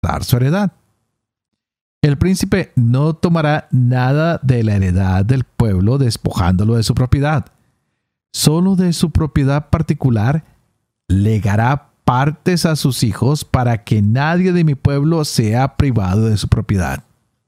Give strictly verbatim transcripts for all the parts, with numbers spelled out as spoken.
dar su heredad. El príncipe no tomará nada de la heredad del pueblo despojándolo de su propiedad. Solo de su propiedad particular legará partes a sus hijos para que nadie de mi pueblo sea privado de su propiedad.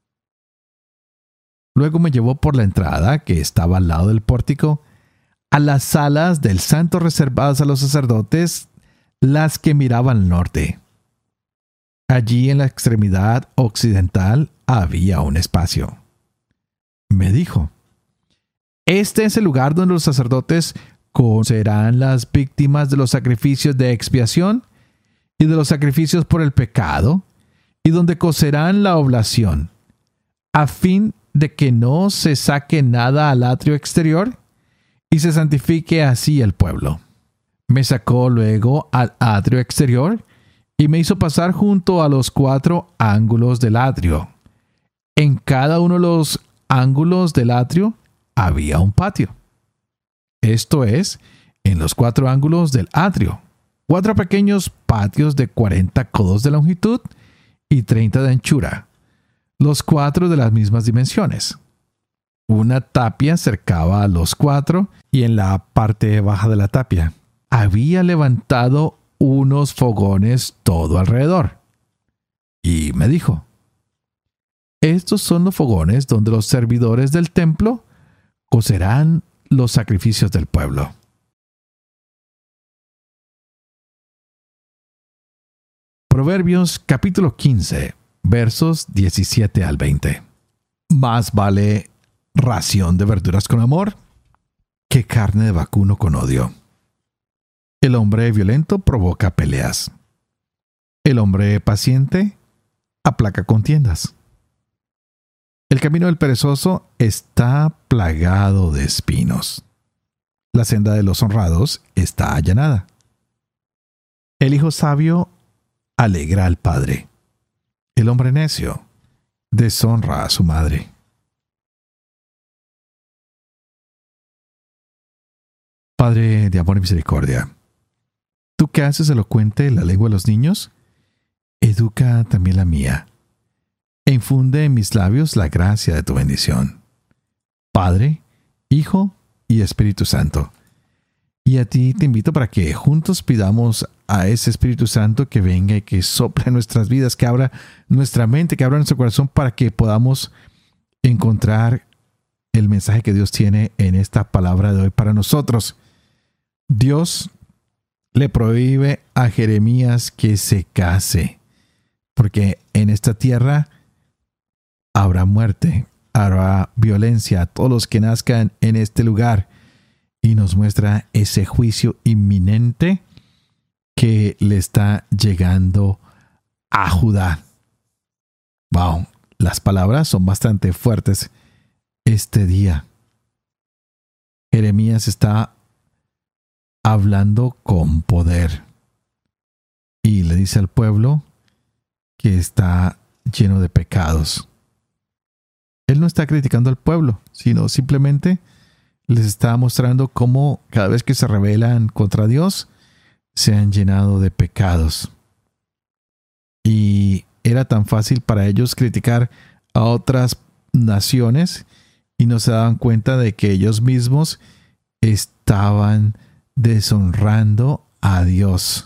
Luego me llevó por la entrada, que estaba al lado del pórtico, a las salas del santo reservadas a los sacerdotes, las que miraban al norte. Allí en la extremidad occidental había un espacio. Me dijo: este es el lugar donde los sacerdotes cocerán las víctimas de los sacrificios de expiación y de los sacrificios por el pecado, y donde cocerán la oblación, a fin de que no se saque nada al atrio exterior y se santifique así el pueblo. Me sacó luego al atrio exterior y me hizo pasar junto a los cuatro ángulos del atrio. En cada uno de los ángulos del atrio había un patio. Esto es, en los cuatro ángulos del atrio, cuatro pequeños patios de cuarenta codos de longitud y treinta de anchura, los cuatro de las mismas dimensiones. Una tapia cercaba a los cuatro y en la parte baja de la tapia había levantado unos fogones todo alrededor. Y me dijo: estos son los fogones donde los servidores del templo cocerán los sacrificios del pueblo. Proverbios capítulo quince, versos diecisiete al veinte. Más vale ración de verduras con amor que carne de vacuno con odio. El hombre violento provoca peleas. El hombre paciente aplaca contiendas. El camino del perezoso está plagado de espinos. La senda de los honrados está allanada. El hijo sabio alegra al padre. El hombre necio deshonra a su madre. Padre de amor y misericordia, tú que haces elocuente la lengua de los niños, educa también la mía, e infunde en mis labios la gracia de tu bendición. Padre, Hijo y Espíritu Santo. Y a ti te invito para que juntos pidamos a ese Espíritu Santo que venga y que sople en nuestras vidas, que abra nuestra mente, que abra nuestro corazón para que podamos encontrar el mensaje que Dios tiene en esta palabra de hoy para nosotros. Dios le prohíbe a Jeremías que se case, porque en esta tierra habrá muerte, habrá violencia a todos los que nazcan en este lugar, y nos muestra ese juicio inminente que le está llegando a Judá. Wow, las palabras son bastante fuertes este día. Jeremías está hablando con poder y le dice al pueblo que está lleno de pecados. Él no está criticando al pueblo, sino simplemente les está mostrando cómo cada vez que se rebelan contra Dios, se han llenado de pecados. Y era tan fácil para ellos criticar a otras naciones y no se daban cuenta de que ellos mismos estaban deshonrando a Dios.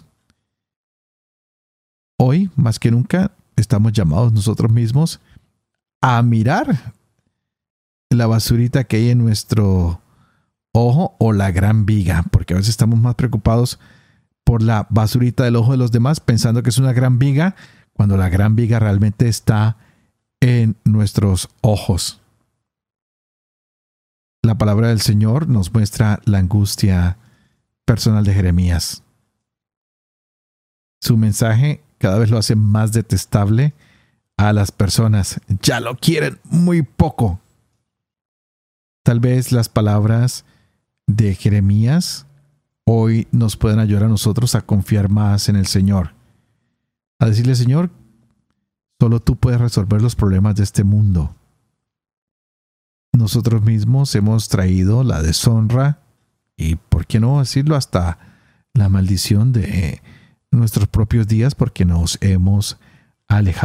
Hoy, más que nunca, estamos llamados nosotros mismos a mirar la basurita que hay en nuestro ojo o la gran viga, porque a veces estamos más preocupados por la basurita del ojo de los demás, pensando que es una gran viga, cuando la gran viga realmente está en nuestros ojos. La palabra del Señor nos muestra la angustia personal de Jeremías. Su mensaje cada vez lo hace más detestable a las personas. Ya lo quieren muy poco. Tal vez las palabras de Jeremías hoy nos pueden ayudar a nosotros a confiar más en el Señor. A decirle: Señor, solo tú puedes resolver los problemas de este mundo. Nosotros mismos hemos traído la deshonra y, ¿por qué no decirlo?, hasta la maldición de nuestros propios días, porque nos hemos alejado